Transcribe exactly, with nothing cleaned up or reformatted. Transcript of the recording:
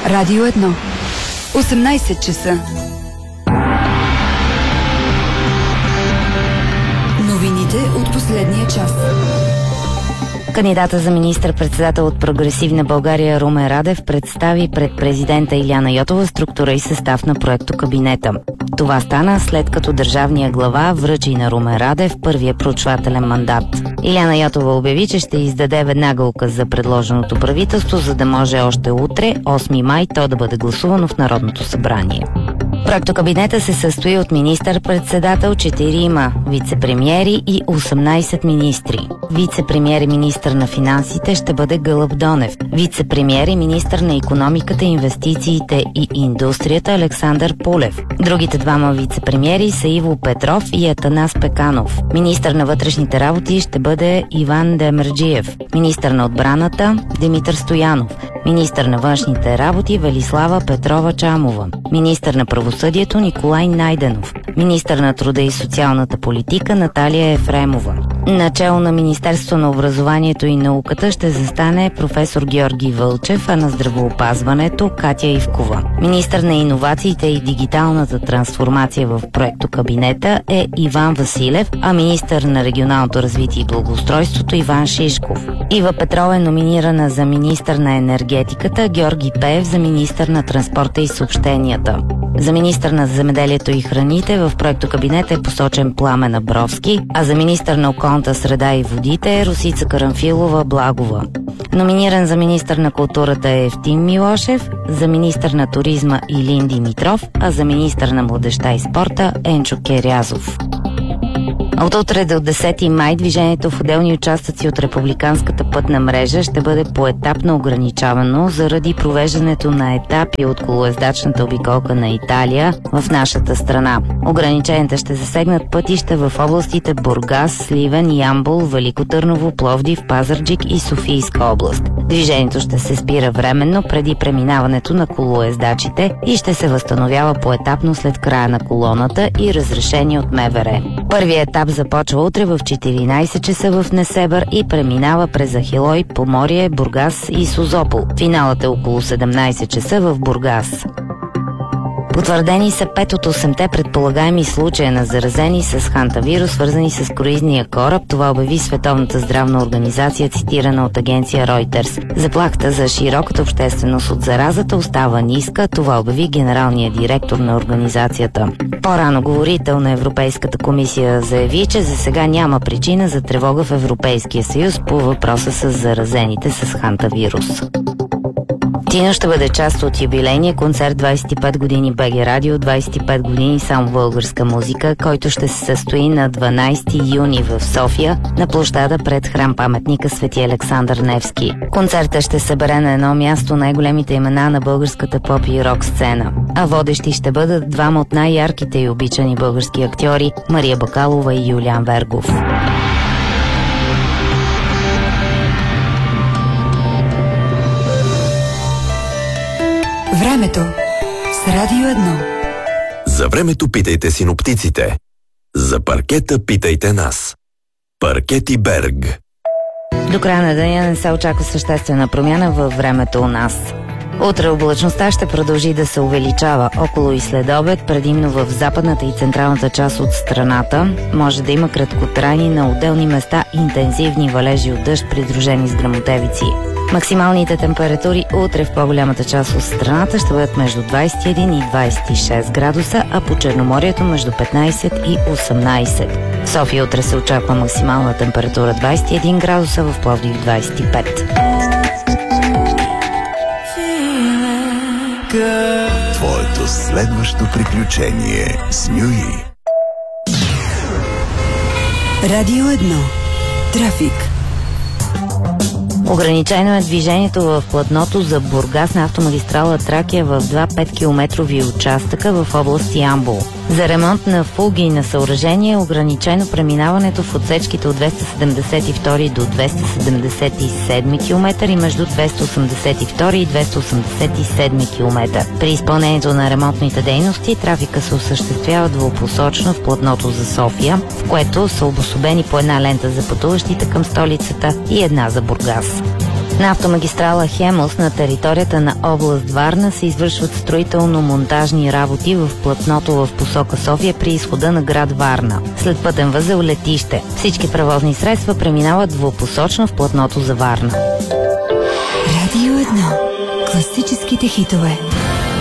Радио едно. осемнайсет часа. Новините от последния час. Кандидата за министър-председател от Прогресивна България Румен Радев представи пред президента Илияна Йотова структура и състав на проектокабинета. Това стана след като държавния глава връчи на Румен Радев първия проучвателен мандат. Илияна Йотова обяви, че ще издаде веднага указ за предложеното правителство, за да може още утре, осми май, то да бъде гласувано в Народното събрание. Проектокабинета се състои от министър-председател, четирима вице-премиери и осемнайсет министри. Вице-премиер и министър на финансите ще бъде Гълъб Донев. Вице-премиер и министър на икономиката, инвестициите и индустрията Александър Пулев. Другите двама вице-премиери са Иво Петров и Атанас Пеканов. Министър на вътрешните работи ще бъде Иван Демерджиев. Министър на отбраната Димитър Стоянов. Министър на външните работи Велислава Петрова Чамова. Министър на правосъдието Николай Найденов. Министър на труда и социалната политика Наталия Ефремова. Начело на Министерство на образованието и науката ще застане професор Георги Вълчев, а на здравеопазването Катя Ивкова. Министър на иновациите и дигиталната трансформация в проектокабинета е Иван Василев, а министър на регионалното развитие и благоустройството Иван Шишков. Ива Петрова е номинирана за министър на енергетиката, Георги Пеев за министър на транспорта и съобщенията. За министър на земеделието и храните в проектокабинета е посочен Пламен Абровски, а за министър на околната среда и водите е Росица Карамфилова-Благова. Номиниран за министър на културата е Евтим Милошев, за министър на туризма Илин Димитров, а за министър на младежта и спорта Енчо Керязов. От утре до десети май движението в отделни участъци от републиканската пътна мрежа ще бъде поетапно ограничавано заради провеждането на етапи от колоездачната обиколка на Италия в нашата страна. Ограниченията ще засегнат пътища в областите Бургас, Сливен, Ямбол, Велико Търново, Пловдив, Пазарджик и Софийска област. Движението ще се спира временно преди преминаването на колоездачите и ще се възстановява поетапно след края на колоната и разрешение от МВР. Първият етап започва утре в четиринайсет часа в Несебър и преминава през Ахелой, Поморие, Бургас и Созопол. Финалът е около седемнайсет часа в Бургас. Потвърдени са пет от осемте предполагаеми случая на заразени с хантавирус, свързани с круизния кораб. Това обяви Световната здравна организация, цитирана от агенция Reuters. Заплахата за широката общественост от заразата остава ниска. Това обяви генералният директор на организацията. По-рано говорител на Европейската комисия заяви, че за сега няма причина за тревога в Европейския съюз по въпроса с заразените с хантавирус. Тино ще бъде част от юбилейния концерт двайсет и пет години БГ Радио, двайсет и пет години само българска музика, който ще се състои на дванайсети юни в София на площада пред храм-паметника Свети Александър Невски. Концертът ще събере на едно място най-големите имена на българската поп и рок сцена, а водещи ще бъдат двама от най-ярките и обичани български актьори Мария Бакалова и Юлиан Вергов. Времето с Радио едно. За времето питайте синоптиците. За паркета питайте нас. Паркети Берг. До края на деня не се очаква съществена промяна във времето у нас. Утре облачността ще продължи да се увеличава. Около и след обед, предимно в западната и централната част от страната, може да има краткотрайни на отделни места интензивни валежи от дъжд, придружени с гръмотевици. Максималните температури утре в по-голямата част от страната ще бъдат между двайсет и един и двайсет и шест градуса, а по Черноморието между петнайсет и осемнайсет. В София утре се очаква максимална температура двайсет и един градуса, в Пловдив двайсет и пет. Твоето следващо приключение с Нюи. Радио едно. Трафик. Ограничено е движението в платното за Бургас на автомагистрала Тракия в два петкилометрови участъка в област Ямбол. За ремонт на фуги на съоръжение е ограничено преминаването в отсечките от двеста седемдесет и втори до двеста седемдесет и седми километър и между двеста осемдесет и втори и двеста осемдесет и седми километър. При изпълнението на ремонтните дейности трафика се осъществява двупосочно в платното за София, в което са обособени по една лента за пътуващите към столицата и една за Бургас. На автомагистрала Хемус на територията на област Варна се извършват строително-монтажни работи в платното в посока София при изхода на град Варна. След пътен възел летище. Всички превозни средства преминават двупосочно в платното за Варна. Радио едно. Класическите хитове.